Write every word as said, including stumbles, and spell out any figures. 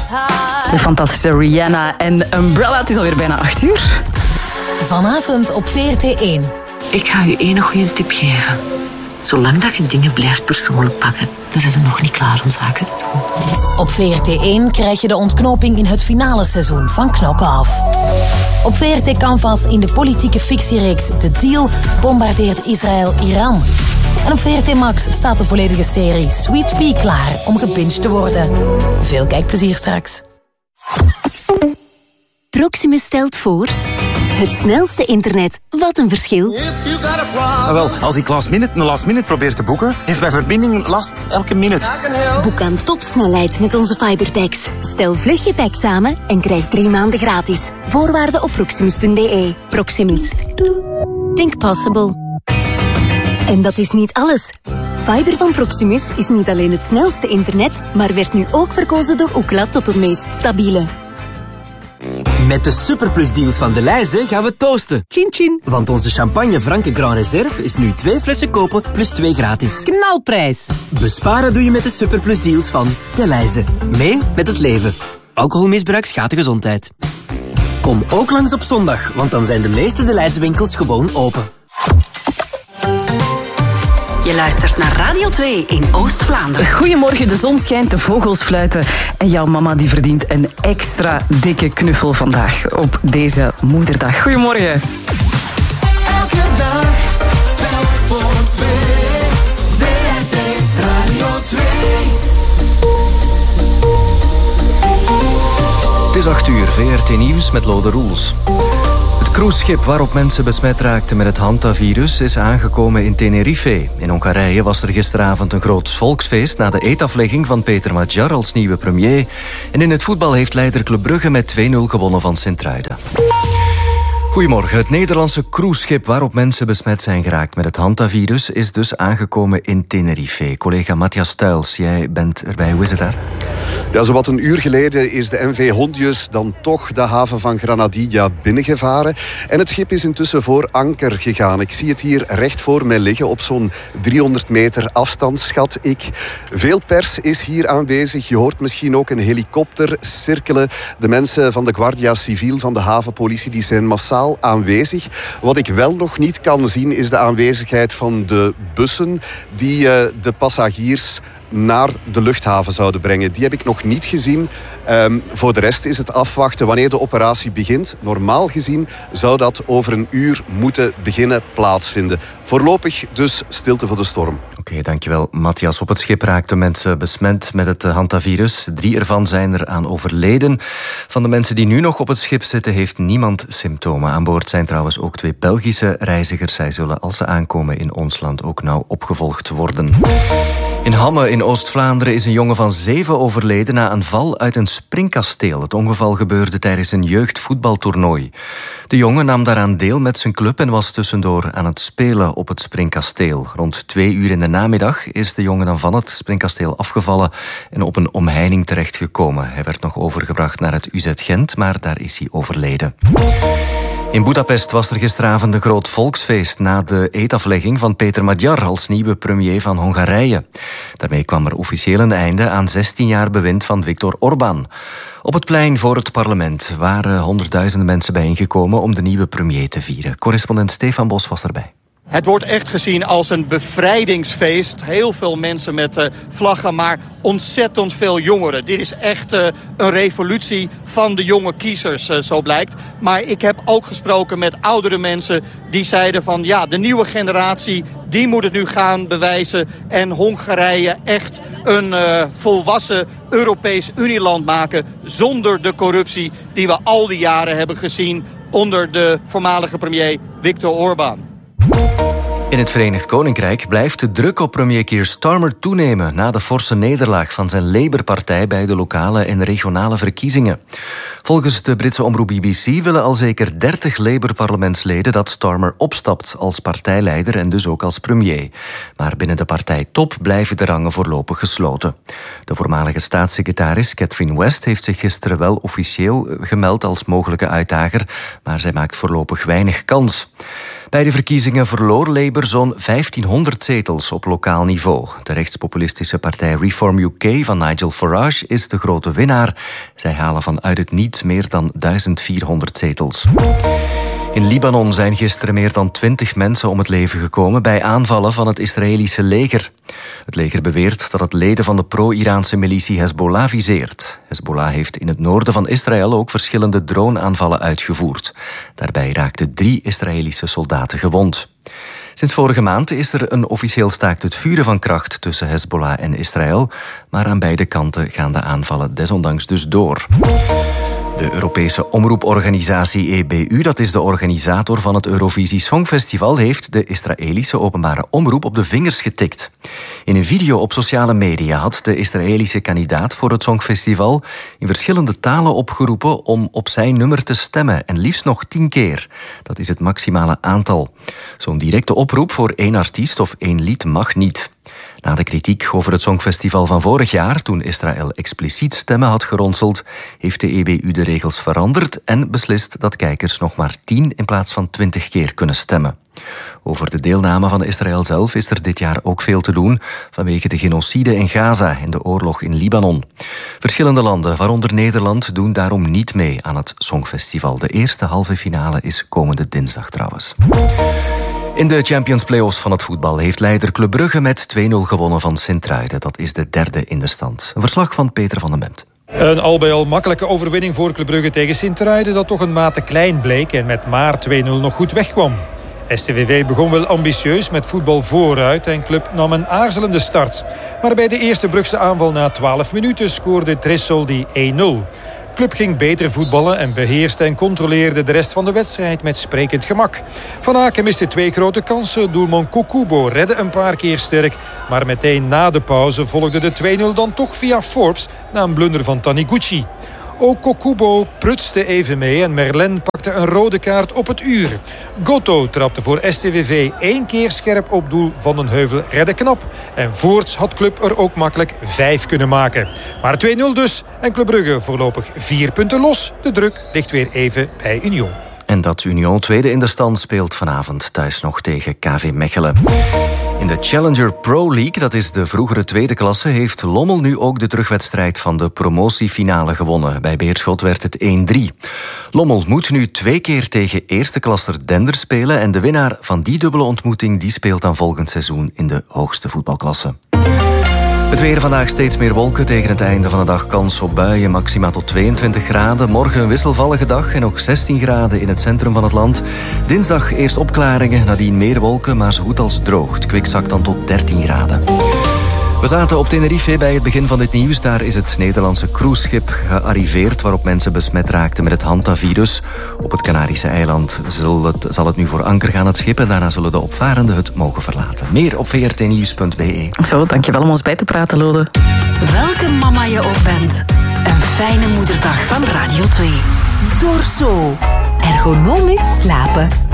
De fantastische Rihanna en Umbrella. Het is alweer bijna acht uur. Vanavond op V R T één. Ik ga u één goede tip geven. Zolang dat je dingen blijft persoonlijk pakken, dan zijn we nog niet klaar om zaken te doen. Op V R T één krijg je de ontknoping in het finale seizoen van Knock Off. Op V R T Canvas in de politieke fictiereeks The Deal bombardeert Israël Iran. En op V R T Max staat de volledige serie Sweet Pea klaar om gebinged te worden. Veel kijkplezier straks. Proximus stelt voor... Het snelste internet. Wat een verschil. Ah, wel, als ik last minute een last minute probeer te boeken, heeft mijn verbinding last elke minuut. Boek aan topsnelheid met onze fiberpacks. Stel vlug je pack samen en krijg drie maanden gratis. Voorwaarden op proximus punt b e. Proximus. Think possible. En dat is niet alles. Fiber van Proximus is niet alleen het snelste internet, maar werd nu ook verkozen door Ookla tot het meest stabiele. Met de Superplus deals van Delhaize gaan we toosten. Chin chin. Want onze champagne Franke Grand Reserve is nu twee flessen kopen plus twee gratis. Knalprijs. Besparen doe je met de Superplus deals van Delhaize. Mee met het leven. Alcoholmisbruik schaadt de gezondheid. Kom ook langs op zondag, want dan zijn de meeste Delhaize winkels gewoon open. Je luistert naar Radio twee in Oost-Vlaanderen. Goedemorgen, de zon schijnt, de vogels fluiten. En jouw mama die verdient een extra dikke knuffel vandaag op deze moederdag. Goedemorgen. Elke dag, telk voor twee. V R T Radio twee. Het is acht uur, V R T Nieuws met Lode Roels. Het cruiseschip waarop mensen besmet raakten met het hantavirus is aangekomen in Tenerife. In Hongarije was er gisteravond een groot volksfeest na de eetaflegging van Peter Magyar als nieuwe premier. En in het voetbal heeft leider Club Brugge met twee nul gewonnen van Sint-Truiden. Goedemorgen. Het Nederlandse cruiseschip waarop mensen besmet zijn geraakt met het hantavirus is dus aangekomen in Tenerife. Collega Matthias Stuils, jij bent erbij. Hoe is het daar? Ja, zowat een uur geleden is de M V Hondius dan toch de haven van Granadilla binnengevaren. En het schip is intussen voor anker gegaan. Ik zie het hier recht voor mij liggen op zo'n driehonderd meter afstand, schat ik. Veel pers is hier aanwezig. Je hoort misschien ook een helikopter cirkelen. De mensen van de Guardia Civil, van de havenpolitie, die zijn massaal aanwezig. Wat ik wel nog niet kan zien is de aanwezigheid van de bussen die uh, de passagiers naar de luchthaven zouden brengen. Die heb ik nog niet gezien. Um, voor de rest is het afwachten wanneer de operatie begint. Normaal gezien zou dat over een uur moeten beginnen plaatsvinden. Voorlopig dus stilte voor de storm. Oké, okay, dankjewel Matthias. Op het schip raakten mensen besmet met het hantavirus. Drie ervan zijn er aan overleden. Van de mensen die nu nog op het schip zitten heeft niemand symptomen. Aan boord zijn trouwens ook twee Belgische reizigers. Zij zullen als ze aankomen in ons land ook nauw opgevolgd worden. In Hamme in Oost-Vlaanderen is een jongen van zeven overleden na een val uit een springkasteel. Het ongeval gebeurde tijdens een jeugdvoetbaltoernooi. De jongen nam daaraan deel met zijn club en was tussendoor aan het spelen op het springkasteel. Rond twee uur in de namiddag is de jongen dan van het springkasteel afgevallen en op een omheining terechtgekomen. Hij werd nog overgebracht naar het U Z Gent, maar daar is hij overleden. In Budapest was er gisteravond een groot volksfeest na de eetaflegging van Peter Magyar als nieuwe premier van Hongarije. Daarmee kwam er officieel een einde aan zestien jaar bewind van Viktor Orbán. Op het plein voor het parlement waren honderdduizenden mensen bijeengekomen om de nieuwe premier te vieren. Correspondent Stefan Bos was erbij. Het wordt echt gezien als een bevrijdingsfeest. Heel veel mensen met uh, vlaggen, maar ontzettend veel jongeren. Dit is echt uh, een revolutie van de jonge kiezers, uh, zo blijkt. Maar ik heb ook gesproken met oudere mensen die zeiden van ja, de nieuwe generatie, die moet het nu gaan bewijzen. En Hongarije echt een uh, volwassen Europees Unieland maken zonder de corruptie die we al die jaren hebben gezien onder de voormalige premier Viktor Orbán. In het Verenigd Koninkrijk blijft de druk op premier Keir Starmer toenemen na de forse nederlaag van zijn Labour-partij bij de lokale en regionale verkiezingen. Volgens de Britse omroep B B C willen al zeker dertig Labour-parlementsleden dat Starmer opstapt als partijleider en dus ook als premier. Maar binnen de partijtop blijven de rangen voorlopig gesloten. De voormalige staatssecretaris Catherine West heeft zich gisteren wel officieel gemeld als mogelijke uitdager, maar zij maakt voorlopig weinig kans. Bij de verkiezingen verloor Labour zo'n vijftienhonderd zetels op lokaal niveau. De rechtspopulistische partij Reform U K van Nigel Farage is de grote winnaar. Zij halen vanuit het niets meer dan duizend vierhonderd zetels. In Libanon zijn gisteren meer dan twintig mensen om het leven gekomen bij aanvallen van het Israëlische leger. Het leger beweert dat het leden van de pro-Iraanse militie Hezbollah viseert. Hezbollah heeft in het noorden van Israël ook verschillende droneaanvallen uitgevoerd. Daarbij raakten drie Israëlische soldaten gewond. Sinds vorige maand is er een officieel staakt het vuren van kracht tussen Hezbollah en Israël, maar aan beide kanten gaan de aanvallen desondanks dus door. De Europese omroeporganisatie E B U, dat is de organisator van het Eurovisie Songfestival, heeft de Israëlische openbare omroep op de vingers getikt. In een video op sociale media had de Israëlische kandidaat voor het Songfestival in verschillende talen opgeroepen om op zijn nummer te stemmen, en liefst nog tien keer. Dat is het maximale aantal. Zo'n directe oproep voor één artiest of één lied mag niet. Na de kritiek over het Songfestival van vorig jaar, toen Israël expliciet stemmen had geronseld, heeft de E B U de regels veranderd en beslist dat kijkers nog maar tien in plaats van twintig keer kunnen stemmen. Over de deelname van Israël zelf is er dit jaar ook veel te doen vanwege de genocide in Gaza en de oorlog in Libanon. Verschillende landen, waaronder Nederland, doen daarom niet mee aan het Songfestival. De eerste halve finale is komende dinsdag trouwens. In de Champions Play-offs van het voetbal heeft leider Club Brugge met twee nul gewonnen van Sint-Truiden. Dat is de derde in de stand. Een verslag van Peter van den Bemt. Een al bij al makkelijke overwinning voor Club Brugge tegen Sint-Truiden, dat toch een mate klein bleek en met maar twee nul nog goed wegkwam. S T V V begon wel ambitieus met voetbal vooruit en Club nam een aarzelende start. Maar bij de eerste Brugse aanval na twaalf minuten scoorde Tressoldi één nul. Club ging beter voetballen en beheerste en controleerde de rest van de wedstrijd met sprekend gemak. Van Aken miste twee grote kansen. Doelman Kokubo redde een paar keer sterk. Maar meteen na de pauze volgde de twee nul dan toch via Forbes na een blunder van Taniguchi. Ook Kokubo prutste even mee en Merlin pakte een rode kaart op het uur. Gotto trapte voor S T V V één keer scherp op doel. Van den Heuvel redde knap. En voorts had Club er ook makkelijk vijf kunnen maken. Maar twee nul dus en Club Brugge voorlopig vier punten los. De druk ligt weer even bij Union. En dat Union tweede in de stand speelt vanavond thuis nog tegen K V Mechelen. In de Challenger Pro League, dat is de vroegere tweede klasse, heeft Lommel nu ook de terugwedstrijd van de promotiefinale gewonnen. Bij Beerschot werd het één drie. Lommel moet nu twee keer tegen eerste klasser Dender spelen en de winnaar van die dubbele ontmoeting die speelt dan volgend seizoen in de hoogste voetbalklasse. Het weer vandaag steeds meer wolken. Tegen het einde van de dag kans op buien, maxima tot tweeëntwintig graden. Morgen een wisselvallige dag en ook zestien graden in het centrum van het land. Dinsdag eerst opklaringen, nadien meer wolken, maar zo goed als droog. Het kwik zakt dan tot dertien graden. We zaten op Tenerife bij het begin van dit nieuws. Daar is het Nederlandse cruiseschip gearriveerd waarop mensen besmet raakten met het hantavirus. Op het Canarische eiland zal het, zal het nu voor anker gaan, het schip, en daarna zullen de opvarenden het mogen verlaten. Meer op v r t nieuws punt b e. Zo, dankjewel om ons bij te praten, Lode. Welke mama je ook bent, een fijne moederdag van Radio twee. Dorso. Ergonomisch slapen.